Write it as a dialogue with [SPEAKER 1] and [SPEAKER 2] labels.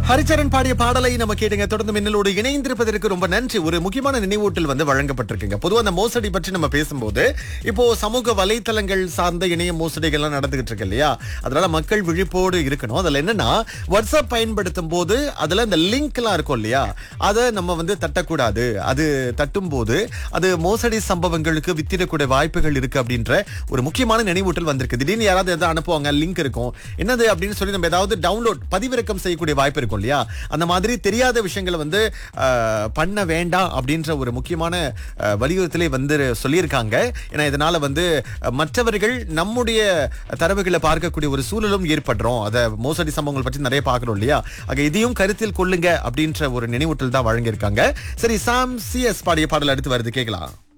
[SPEAKER 1] ஹரிச்சரன் பாடிய பாடலை நம்ம கேட்டுங்க. தொடர்ந்து மின்னலோடு இணைந்திருப்பதற்கு ரொம்ப நன்றி. ஒரு முக்கியமான நினைவூட்டல் வழங்கப்பட்டிருக்குங்க. பொதுவா அந்த மோசடி பற்றி நம்ம பேசும்போது இப்போ சமூக வலைத்தளங்கள் சார்ந்த இணைய மோசடிகள்லாம் நடந்துகிட்டு இருக்கு இல்லையா? அதனால மக்கள் விழிப்போடு இருக்கணும். அதுல என்னன்னா, வாட்ஸ்அப் பயன்படுத்தும் போது அதுல இந்த லிங்க் எல்லாம் இருக்கும் இல்லையா, அதை நம்ம தட்டக்கூடாது. அது தட்டும் போது அது மோசடி சம்பவங்களுக்கு வித்திடக்கூடிய வாய்ப்புகள் இருக்கு அப்படின்ற ஒரு முக்கியமான நினைவூட்டல் வந்திருக்கு. திடீர்னு யாராவது எதாவது அனுப்புவாங்க, லிங்க் இருக்கும், என்னது அப்படின்னு சொல்லி நம்ம ஏதாவது டவுன்லோட் பதிவிறக்கம் செய்யக்கூடிய வாய்ப்பு இருக்கும் இல்லையா? அந்த மாதிரி தெரியாத விஷயங்களை பண்ண வேண்டாம் அப்படின்ற ஒரு முக்கியமான வலியுறுத்தலை சொல்லியிருக்காங்க. ஏன்னா இதனால மற்றவர்கள் நம்முடைய தரவுகளை பார்க்கக்கூடிய ஒரு சூழலும் ஏற்படுறோம். அத மோசடி சம்பவங்கள் பற்றி நிறைய பார்க்கிறோம் இல்லையா? ஆக இதையும் கருத்தில் கொள்ளுங்க அப்படின்ற ஒரு நினைவூட்டல் தான் வழங்கியிருக்காங்க. சரி, சாம் சிஎஸ் பாடிய பாடல் அடுத்து வருது, கேட்கலாம்.